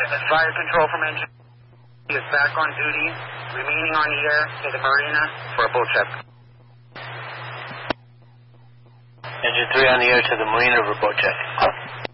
Fire control from engine is back on duty, remaining on the air to the marina for a boat check. Engine 3 on the air to the marina for boat check.